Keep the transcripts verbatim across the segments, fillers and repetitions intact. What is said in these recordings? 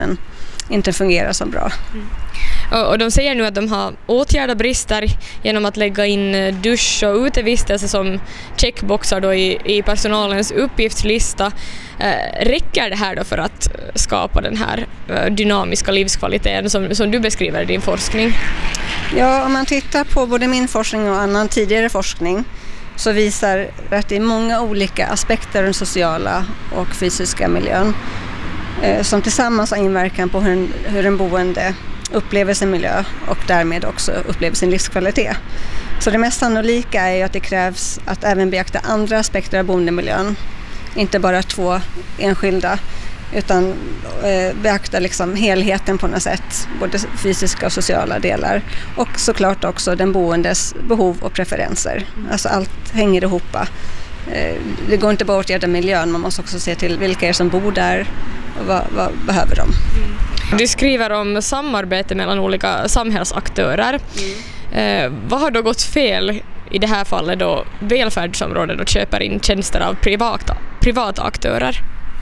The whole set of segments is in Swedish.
inte fungerar så bra. Mm. Och, och de säger nu att de har åtgärdat brister genom att lägga in dusch och utevistelse som checkboxar då i, i personalens uppgiftslista. Eh, räcker det här då för att skapa den här eh, dynamiska livskvaliteten som, som du beskriver i din forskning? Ja, om man tittar på både min forskning och annan tidigare forskning så visar att det är många olika aspekter av den sociala och fysiska miljön eh, som tillsammans har inverkan på hur en, hur en boende upplever sin miljö och därmed också upplever sin livskvalitet. Så det mest sannolika är ju att det krävs att även beakta andra aspekter av boendemiljön, inte bara två enskilda, utan eh, beakta liksom helheten på något sätt, både fysiska och sociala delar och såklart också den boendes behov och preferenser. Alltså allt hänger ihop. Eh, det går inte bara att åtgärda miljön, man måste också se till vilka är som bor där och vad, vad behöver de. Du skriver om samarbete mellan olika samhällsaktörer. Mm. Eh, vad har då gått fel i det här fallet då välfärdsområdet och köper in tjänster av privata, privata aktörer?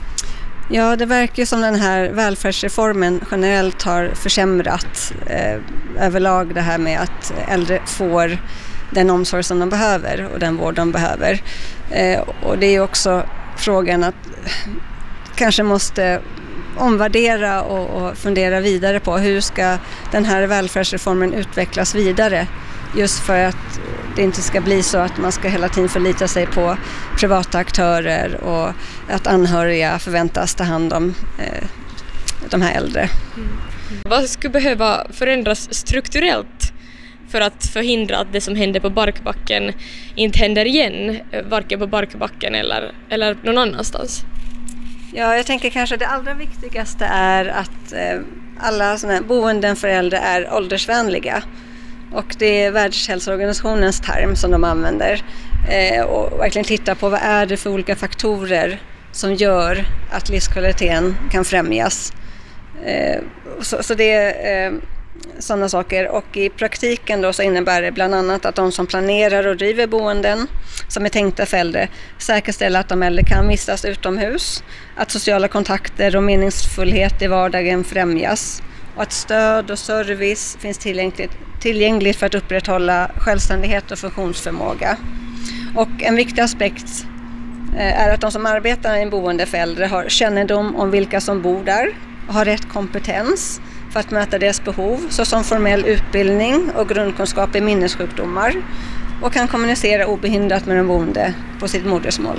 Ja, det verkar som den här välfärdsreformen generellt har försämrat eh, överlag det här med att äldre får den omsorg som de behöver och den vård de behöver. Eh, och det är också frågan att kanske måste omvärdera och, och fundera vidare på hur ska den här välfärdsreformen utvecklas vidare, just för att det inte ska bli så att man ska hela tiden förlita sig på privata aktörer och att anhöriga förväntas ta hand om eh, de här äldre. Mm. Vad skulle behöva förändras strukturellt för att förhindra att det som händer på Barkbacken inte händer igen, varken på Barkbacken eller, eller någon annanstans? Ja, jag tänker kanske att det allra viktigaste är att eh, alla såna här boenden för äldre är åldersvänliga. Och det är Världshälsoorganisationens term som de använder. Eh, och verkligen titta på vad är det för olika faktorer som gör att livskvaliteten kan främjas. Eh, så, så det är eh, sådana saker. Och i praktiken då så innebär det bland annat att de som planerar och driver boenden som är tänkta för äldre säkerställer att de äldre kan vistas utomhus, att sociala kontakter och meningsfullhet i vardagen främjas och att stöd och service finns tillgängligt, tillgängligt för att upprätthålla självständighet och funktionsförmåga. Och en viktig aspekt är att de som arbetar i en boende för äldre har kännedom om vilka som bor där och har rätt kompetens för att möta deras behov, såsom formell utbildning och grundkunskap i minnessjukdomar, och kan kommunicera obehindrat med de boende på sitt modersmål.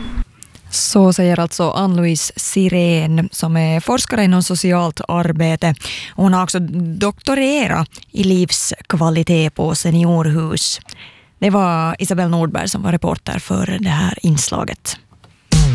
Så säger alltså Ann-Louise Sirén som är forskare inom socialt arbete. Hon har också doktorerat i livskvalitet på seniorhus. Det var Isabel Nordberg som var reporter för det här inslaget.